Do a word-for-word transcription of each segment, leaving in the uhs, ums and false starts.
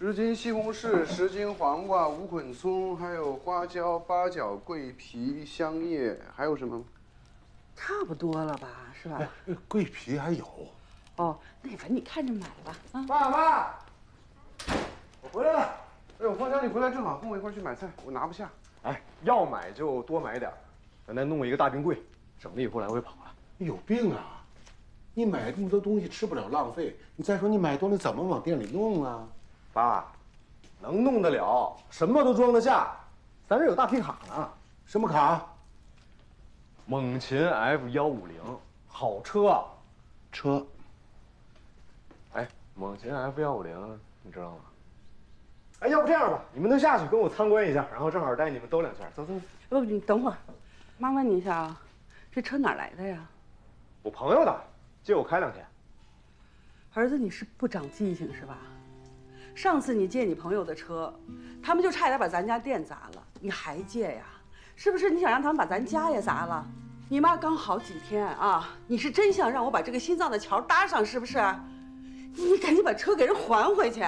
十斤西红柿，十斤黄瓜，五捆葱，还有花椒、八角、桂皮、香叶，还有什么？ 差不多了吧，是吧？ 哎，桂皮还有。 哦，那反正你看着买吧，啊。 爸妈，我回来了。哎呦，方强，你回来正好，跟我一块去买菜，我拿不下。 哎，要买就多买点，咱再弄一个大冰柜，省得以后来回跑了。 有病啊！你买这么多东西吃不了浪费，你再说你买多了怎么往店里弄啊？ 爸，能弄得了，什么都装得下。咱这有大皮卡呢。 什么卡？ 猛禽 F 幺五零，好车。 车。 哎，猛禽 F 幺五零，你知道吗？哎，要不这样吧，你们都下去跟我参观一下，然后正好带你们兜两圈。走走。 不，你等会儿，妈问你一下啊，这车哪来的呀？ 我朋友的，借我开两天。 儿子，你是不长记性是吧？上次你借你朋友的车，他们就差点把咱家店砸了，你还借呀？是不是你想让他们把咱家也砸了？你妈刚好几天啊，你是真想让我把这个心脏的桥搭上是不是？你赶紧把车给人还回去。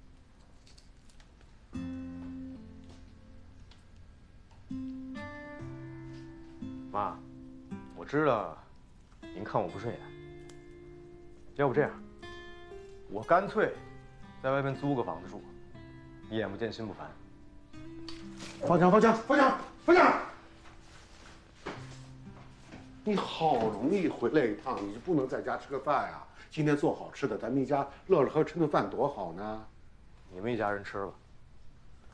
妈，我知道您看我不顺眼，要不这样，我干脆在外面租个房子住，眼不见心不烦。 方强，方强，方强，方强！你好容易回来一趟，你就不能在家吃个饭呀？今天做好吃的，咱们一家乐乐呵吃顿饭多好呢。 你们一家人吃吧。